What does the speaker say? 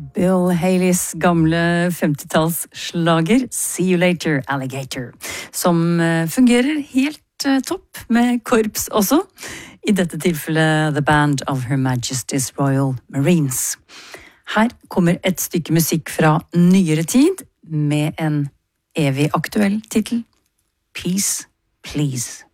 Bill Haleys gamle 50-tallsslager See You Later, Alligator, som fungerer helt topp med korps også, i dette tilfellet The Band of Her Majesty's Royal Marines. Her kommer et stykke musikk fra nyere tid med en evig aktuell titel, Peace, Please.